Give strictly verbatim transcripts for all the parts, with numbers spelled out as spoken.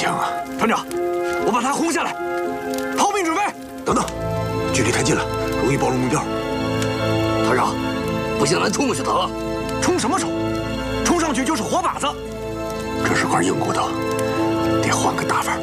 强啊！ 团长，我把他轰下来，炮兵准备。 等等，距离太近了，容易暴露目标。 团长，不行，咱冲死他了！ 冲什么冲？冲上去就是活靶子。 这是块硬骨头，得换个打法。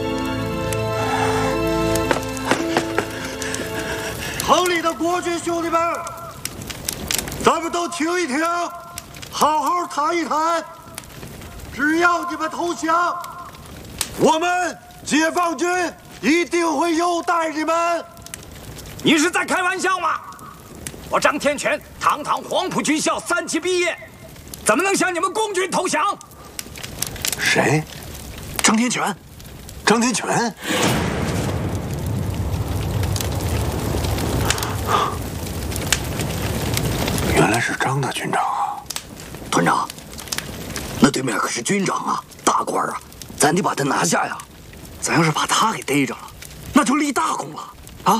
城里的国军兄弟们，咱们都听一听，好好谈一谈。只要你们投降，我们解放军一定会优待你们。 你是在开玩笑吗？我张天全堂堂黄埔军校三期毕业，怎么能向你们共军投降？ 谁？ 张天全。 张天全。原来是张大军长啊！ 团长，那对面可是军长啊，大官啊，咱得把他拿下呀！ 咱要是把他给逮着了，那就立大功了啊！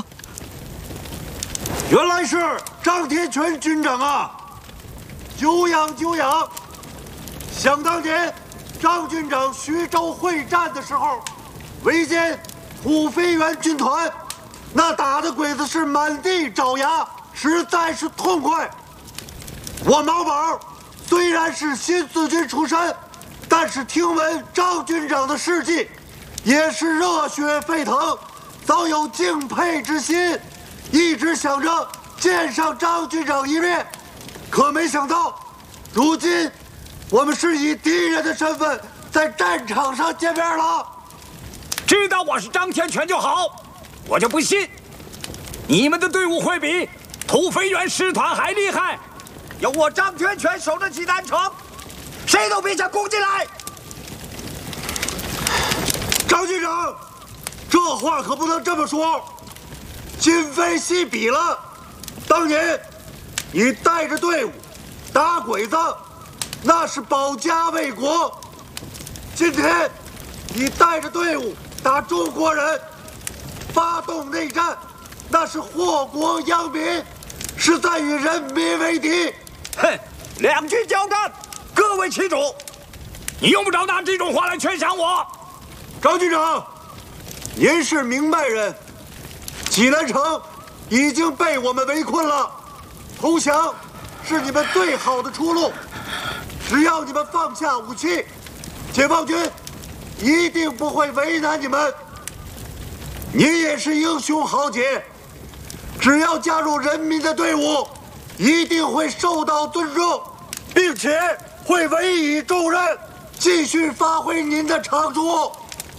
原来是张天全军长啊！久仰久仰。想当年，张军长徐州会战的时候，围歼土肥原军团，那打的鬼子是满地找牙，实在是痛快。我毛宝虽然是新四军出身，但是听闻张军长的事迹，也是热血沸腾，早有敬佩之心，一直想着见上张军长一面。可没想到，如今我们是以敌人的身份在战场上见面了。 知道我是张天全就好，我就不信你们的队伍会比土肥原师团还厉害。有我张天全守着济南城，谁都别想攻进来。 张军长，这话可不能这么说，今非昔比了。当年你带着队伍打鬼子，那是保家卫国；今天你带着队伍打中国人，发动内战，那是祸国殃民，是在与人民为敌。 哼，两军交战，各为其主，你用不着拿这种话来劝降我。 张军长，您是明白人，济南城已经被我们围困了，投降是你们最好的出路。只要你们放下武器，解放军一定不会为难你们。您也是英雄豪杰，只要加入人民的队伍，一定会受到尊重，并且会委以重任，继续发挥您的长处。